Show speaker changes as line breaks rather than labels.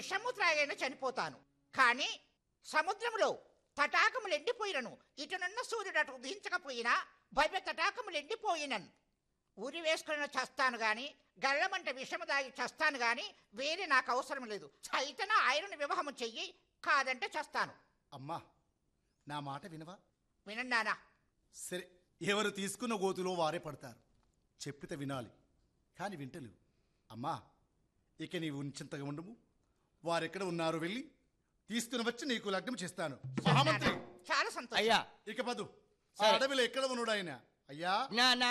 విషము త్రాగైనా చనిపోతాను. కానీ సముద్రములో తటాకములు ఎండిపోయినను, ఇటునున్న సూర్యుడు అటు ఉదయించకపోయినా భవ్య తటాకములు ఎండిపోయినను. ఊరి వేసుకుని చస్తాను గాని, గల్లమంట విషము దాగి చస్తాను గాని, వేరే నాకు అవసరం లేదు. చైతన ఆయనను వివాహము చెయ్యి, కాదంటే చస్తాను.
అమ్మా, నా మాట వినవా?
వినండానా?
సరే, ఎవరు తీసుకున్న గోతులో వారే పడతారు. చెప్పితే వినాలి, కానీ వింటలేవు. అమ్మా, ఇక నీవు నిశ్చింతగా ఉండము. వారెక్కడ ఉన్నారో వెళ్ళి తీసుకుని వచ్చి నీకు లగ్నం చేస్తాను. మహామంత్రి,
చాలా సంతోషం.
అయ్యా
ఇక పదు. ఆ అడవిలో ఎక్కడ ఉన్నాడు ఆయన? అయ్యా,
నా